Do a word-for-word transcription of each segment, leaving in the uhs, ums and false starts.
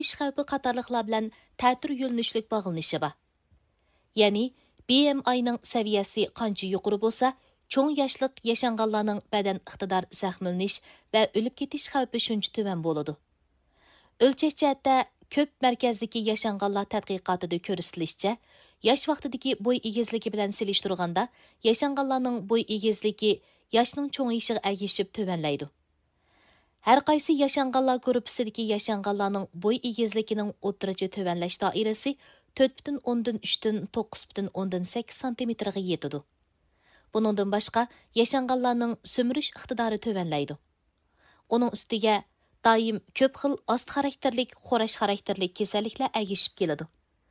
ish xavfi qatorliqlar bilan ta'tir yo'linishlik bog'lanishi bor. Ya'ni B M I'ning saviyasi qancha yuqori bo'lsa, cho'ng yoshliq yashanganlarning badan iqtidor zaxmlanish va o'lib ketish xavfi shuncha tuvan bo'ladi. O'lchak jihatda ko'p markazdagi yashanganlar tadqiqotida ko'rsatilishicha, yosh vaqtidagi bo'y egizligi bilan selishtirganda, yashanganlarning bo'y egizligi yoshning cho'ngayishiga ergashib tuvanlaydi. Har qaysi yashanganlar gruppasidagi yashanganlarning bo'y egizligining o'rtacha tuvanlash doirasi to'rt butun o'ndan uch dan to'qqiz butun o'ndan sakkiz santimetrga yetadi. Buningdan boshqa yashanganlarning so'mirish iqtidori tuvanlaydi. Uning ustiga doim ko'p xil ost xarakterlik, xo'rash xarakterlik kasalliklar ergashib keladi.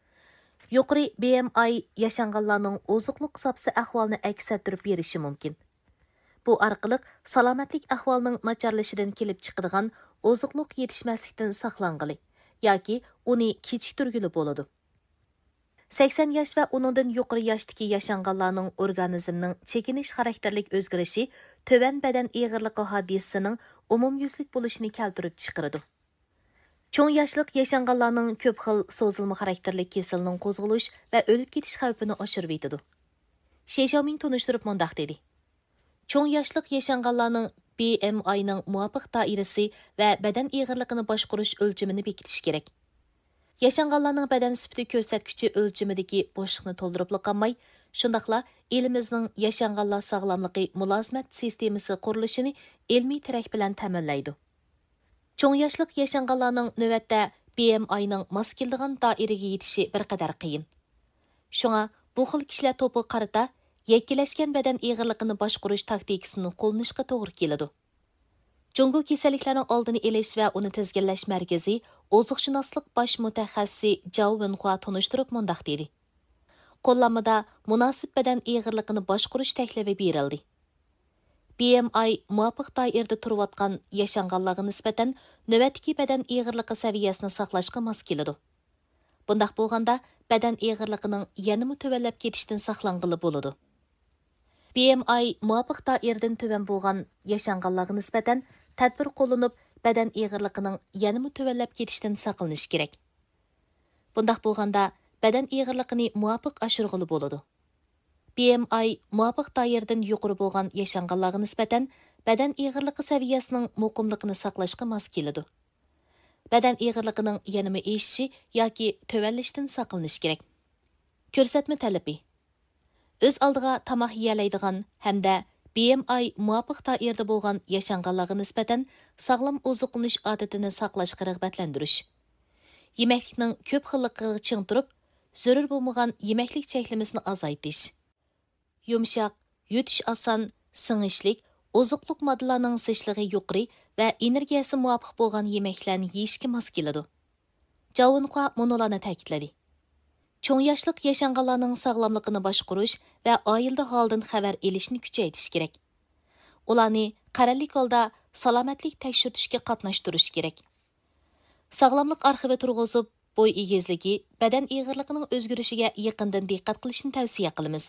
Yuqori B M I yashanganlarning oziqliq hisobsi ahvolini aks ettirib berishi mumkin. Bu orqali salomatlik ahvolining nacharlashidan kelib chiqadigan oziqliq yetishmaslikdan saqlanғili yoki uni kechiktirgili bo'ladi. sakson yosh va uningdan yuqori yoshdagi yashanganlarning organizmning chekinish xarakterlik o'zgarishi to'van badan eg'irligi hodisasining umumyuzlik bo'lishini keltirib chiqaradi. Cho'ng yoshliq yashanganlarning ko'p xil so'zilma xarakterlik kasalning qo'zg'alish va o'lib ketish xavfini oshirib yetadi. Sheshomin tunishtirib mundaq dedi. Cho'ng yoshliq yashanganlarning B M I'ning muvofiq doirasi va badan eg'irligini boshqarish o'lchimini bekitish kerak. Yashanganlarning badan sifati ko'rsatkichi o'lchimidagi bo'shliqni to'ldirib qolmay, shundaqla elimizning yashanganlar sog'lomligi mulozimat sistemasi qurilishini ilmiy tarak bilan ta'minlaydi. Cho'ng yoshliq yashanganlarning navbatda B M I'ning mos keladigan doiraga yetishi bir qadar qiyin. Shunga bu xil kishilar to'pi qarata yakkilashgan badan eg'irligini boshqarish taktikasini qo'llanishga to'g'ri keladi. Jungo kasalliklarning oldini olish va uni tizginlash markazi oziqshunoslik bosh mutaxassisi Zhao Wenhua tunishtirib mundaq dedi. Qo'llanmada munosib badan eg'irligini boshqarish taklifi berildi. B M I muvofiq doirada turayotgan yashanganlarga nisbatan navbatdagi badan eg'irligi saviyasini saqlashga mos keladi. Bundaq bo'lganda badan eg'irligining yanada tuvanlab ketishdan saqlanғili bo'ladi. B M I muvofiq doiradan tuvan bo'lgan yashanganlarga nisbatan tadbir qo'llanib, badan eg'irligining yanada tuvanlab ketishdan saqlanish kerak. Bundaq bo'lganda badan eg'irligini muvofiq oshirg'ili bo'ladi. B M I muvofiq doiradan yuqori bo'lgan yashanganlarga nisbatan badan eg'irligi saviyasining muqimligini saqlashga mos keladi. Badan eg'irligining yanada eshishi yoki tuvanlashdan saqlanish kerak. Ko'rsatma talabi. O'z oldiga tamoq yeyalaydigan hamda B M I muvofiq doirada bo'lgan yashanganlarga nisbatan sog'lom oziqlanish odatini saqlashga rag'batlantirish. Yemeklikning ko'p xilligiga ching turib, zarur bo'lmagan yemeklik cheklimizini azaytish. Yumshoq, yutish oson, singishlik, oziqliq moddalarning zichligi yuqori va energiyasi muvofiq bo'lgan yemeklarni yeyishga mos keladi. Zhao Wenhua monolarni ta'kidladi. Cho'ng yoshliq yashanganlarning sog'lomligini boshqarish va oilda holdan xabar olishni kuchaytirish kerak. Ularni qarorlik holda salomatlik tekshirishga qatnashtirish kerak. Sog'lomlik arxivi turg'izib, bo'y egizligi, badan eg'irligining o'zgarishiga yaqindan diqqat qilishni tavsiya qilamiz.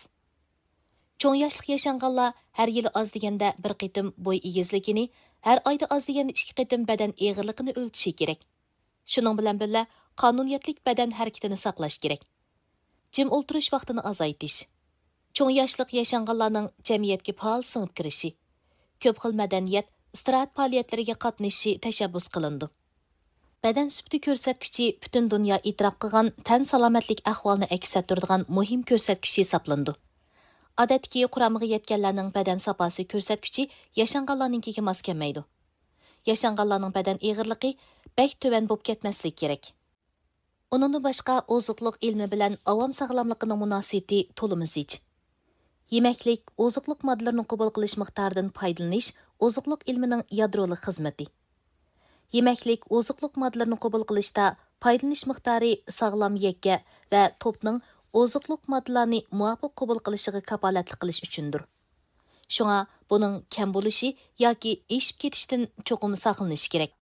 Cho'ng yoshliq yashanganlar har yili oz deganda bir qitim bo'y egizligini, har oyda oz deganda ikki qitim badan eg'irligini o'lchishi kerak. Shuning bilan birga qonuniyatlik badan harakatini saqlash kerak. Jim o'ltirish vaqtini azaytish. Cho'ng yoshliq yashanganlarning jamiyatga faol singib kirishi, ko'p xil madaniyat, istirohat faoliyatlariga qatnashishi tashabbus qilindi. Badan sifati ko'rsatkichi butun dunyo e'tirof qilgan tan salomatlik ahvolini aks ettiradigan muhim ko'rsatkich hisoblandi. Odatdagi quramiga yetganlarning badan saposi ko'rsatkichi yashanganlarninkiga mos kelmaydi. Yashanganlarning badan eg'irligi bak tuvan bo'lib ketmasligi kerak. Uningdan boshqa oziqliq ilmi bilan avom sog'lomligining munosabati to'limi zich. Yemeklik, oziqliq moddalarini qabul qilish miqdoridan foydalanish oziqliq ilmining yadrolik xizmati. Yemeklik, oziqliq moddalarini qabul qilishda foydalanish miqdori sog'lom yakka va to'pning oziqliq moddalarni muvofiq qabul qilishiga kafolatlik qilish uchundir. Shunga buning kam bo'lishi yoki eshib ketishdan cho'qim saqlanish kerak.